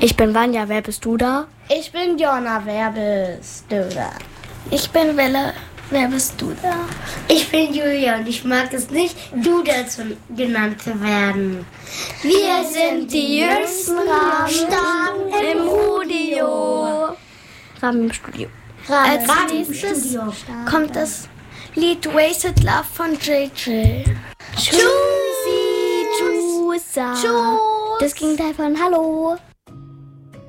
Ich bin Vanja, wer bist du da? Ich bin Jonna, wer bist du da? Ich bin Welle, wer bist du da? Ich bin Julia und ich mag es nicht, du dazu genannt zu werden. Wir sind die jüngsten Raben im Studio. Raben im Studio. Als nächstes kommt das Lied Wasted Love von JJ. Tschüssi, tschüss. Das Gegenteil von Hallo.